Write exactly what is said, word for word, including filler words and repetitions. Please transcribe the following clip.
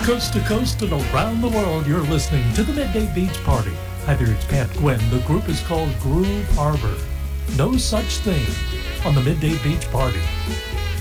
Coast to coast and around the world, you're listening to the Midday Beach Party. Hi there, it's Pat Gwynn. The group is called Groove Harbor. No such thing on the Midday Beach Party.